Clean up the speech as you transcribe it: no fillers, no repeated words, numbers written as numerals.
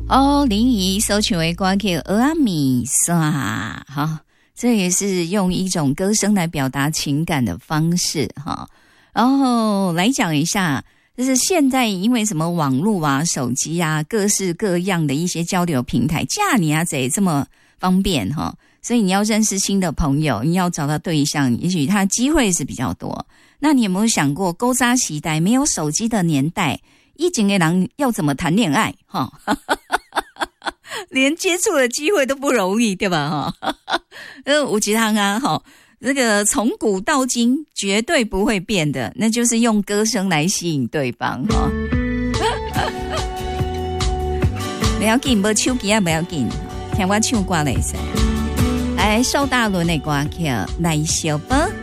哦，林怡搜取为歌曲《阿米萨》哈，这也是用一种歌声来表达情感的方式哈。然后来讲一下，就是现在因为什么网络啊、手机啊，各式各样的一些交流平台，嫁你啊贼这么方便哈，所以你要认识新的朋友，你要找到对象，也许他机会是比较多。那你有没有想过，古早时代没有手机的年代，以前的人要怎么谈恋爱哈？连接触的机会都不容易，对吧？哈，有一项啊，哈，这个从古到今绝对不会变的，那就是用歌声来吸引对方哈。不要紧，无手机也不要紧，听我唱歌来噻。来，邵大伦的歌曲《来小宝》。